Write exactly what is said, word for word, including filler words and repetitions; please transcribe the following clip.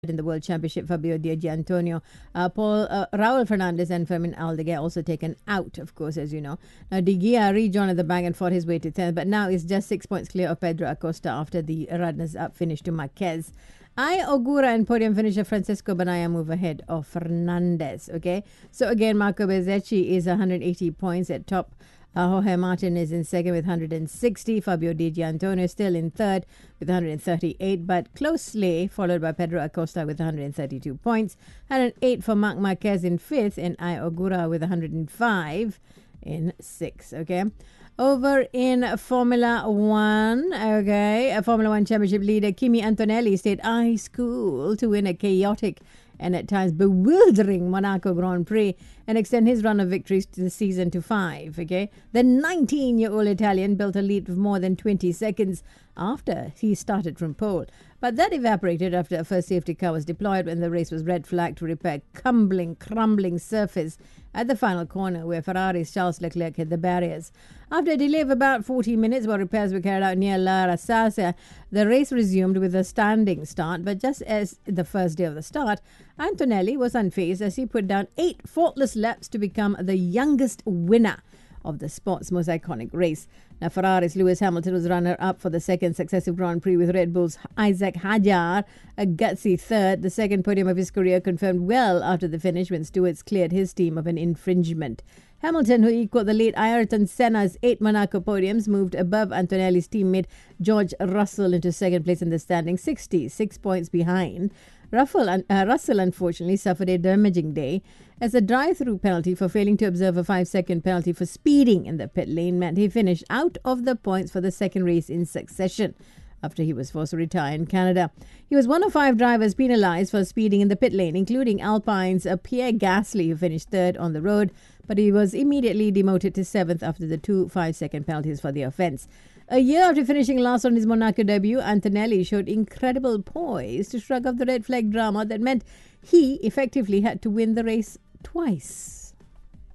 in the World Championship, Fabio Di Gianantonio, uh, Paul uh, Raul Fernandez and Fermin Aldeguer also taken out, of course, as you know. Now, De Gea rejoined at the back and fought his way to tenth, but now is just six points clear of Pedro Acosta after the runners-up finish to Marquez. I Ogura and podium finisher Francesco Bagnaia move ahead of Fernandez. Okay, so again, Marco Bezzecchi is one hundred eighty points at top. Uh, Jorge Martin is in second with one hundred sixty. Fabio Di Gianantonio still in third with one hundred thirty-eight, but closely followed by Pedro Acosta with one hundred thirty-two points. one hundred eight for Marc Marquez in fifth, and I Ogura with one hundred five in sixth. Okay. Over in Formula One, okay, a Formula One championship leader Kimi Antonelli stayed ice cool to win a chaotic and at times bewildering Monaco Grand Prix and extend his run of victories to the season to five. Okay, the nineteen-year-old Italian built a lead of more than twenty seconds after he started from pole, but that evaporated after a first safety car was deployed when the race was red flagged to repair crumbling, crumbling surface at the final corner where Ferrari's Charles Leclerc hit the barriers. After a delay of about forty minutes while repairs were carried out near La Rasasa, the race resumed with a standing start, but just as the first day of the start, Antonelli was unfazed as he put down eight faultless laps to become the youngest winner of the sport's most iconic race. Now, Ferrari's Lewis Hamilton was runner-up for the second successive Grand Prix with Red Bull's Isaac Hadjar a gutsy third. The second podium of his career confirmed well after the finish when stewards cleared his team of an infringement. Hamilton, who equaled the late Ayrton Senna's eight Monaco podiums, moved above Antonelli's teammate George Russell into second place in the standings, sixty-six points behind. Russell, uh, Russell unfortunately suffered a damaging day as a drive-through penalty for failing to observe a five-second penalty for speeding in the pit lane meant he finished out of the points for the second race in succession after he was forced to retire in Canada. He was one of five drivers penalised for speeding in the pit lane, including Alpine's uh, Pierre Gasly, who finished third on the road, but he was immediately demoted to seventh after the two five-second penalties for the offence. A year after finishing last on his Monaco debut, Antonelli showed incredible poise to shrug off the red flag drama that meant he effectively had to win the race twice.